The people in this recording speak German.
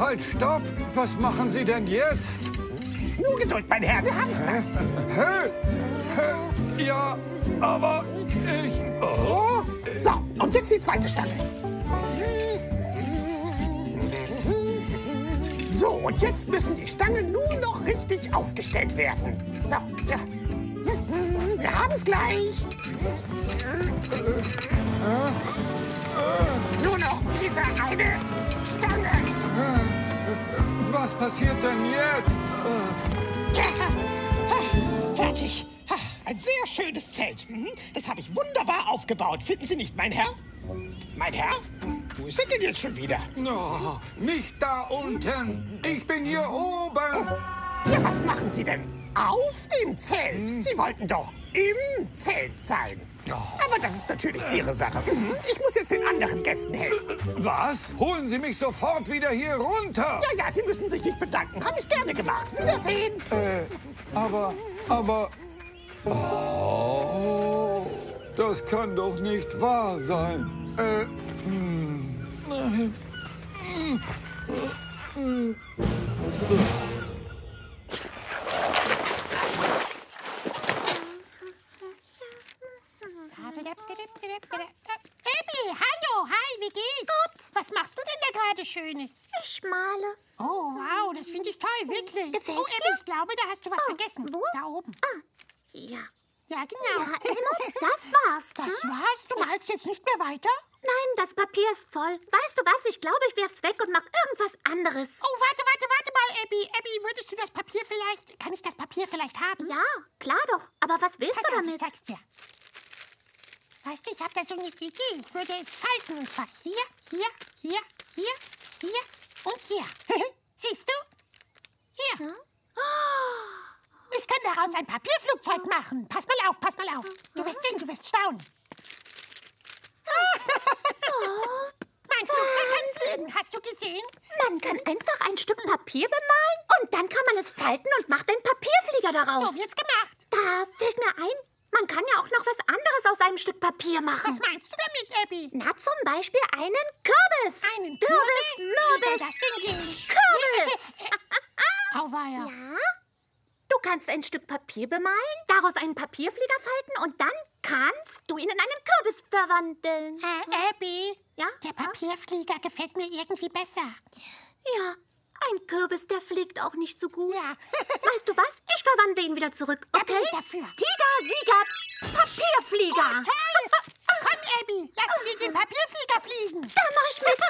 Halt, stopp! Was machen Sie denn jetzt? Nur Geduld, mein Herr, wir haben's gleich. Ja, aber ich... Oh. So, und jetzt die zweite Stange. So, und jetzt müssen die Stangen nur noch richtig aufgestellt werden. So, ja. Wir haben's gleich. Nur noch diese eine Stange. Was passiert denn jetzt? Fertig. Ein sehr schönes Zelt. Das habe ich wunderbar aufgebaut. Finden Sie nicht, mein Herr? Mein Herr? Wo ist er denn jetzt schon wieder? Oh, nicht da unten. Ich bin hier oben. Ja, was machen Sie denn auf dem Zelt? Sie wollten doch im Zelt sein. Aber das ist natürlich Ihre Sache. Ich muss jetzt den anderen Gästen helfen. Was? Holen Sie mich sofort wieder hier runter. Ja, Sie müssen sich nicht bedanken. Habe ich gerne gemacht. Wiedersehen. Aber... Oh, das kann doch nicht wahr sein. Abby, hallo, hi, wie geht's? Gut. Was machst du denn da gerade Schönes? Ich male. Oh, wow, das finde ich toll, wirklich. Gefällt's Oh, Abby, ich glaube, da hast du was vergessen. wo? Da oben. Ja. Ja, genau. Ja, Elmo, das war's. Das war's? Du malst jetzt nicht mehr weiter? Nein, das Papier ist voll. Weißt du was? Ich glaube, ich werf's weg und mach irgendwas anderes. Oh, warte mal, Abby. Abby, würdest du das Papier vielleicht... Kann ich das Papier vielleicht haben? Ja, klar doch. Aber was willst Pass du auf, damit? ich zeig's dir. Weißt du, ich habe da so eine Idee. Ich würde es falten. Und zwar hier und hier. Siehst du? Hier. Hm? Ich kann daraus ein Papierflugzeug machen. Pass mal auf. Du wirst sehen, du wirst staunen. Mein Flugzeug kann fliegen. Hast du gesehen? Man kann einfach ein Stück Papier bemalen und dann kann man es falten und macht einen Papierflieger daraus. So wird's gemacht. Da fällt mir ein, man kann ja auch noch was anderes aus einem Stück Papier machen. Was meinst du damit, Abby? Na, zum Beispiel einen Kürbis. Einen Kürbis, Wie soll Mürbis, das denn gehen? Kürbis. Auweia. Ja? Du kannst ein Stück Papier bemalen, daraus einen Papierflieger falten und dann kannst du ihn in einen Kürbis verwandeln. Abby, Ja? der Papierflieger gefällt mir irgendwie besser. Ja, ein Kürbis, der fliegt auch nicht so gut. Ja. Weißt du was? Ich verwandle ihn wieder zurück, Da bin okay? ich dafür. Tiger, Sieger, Papierflieger. Toll! Komm, Abby, lassen wir den Papierflieger fliegen. Da mach ich mit.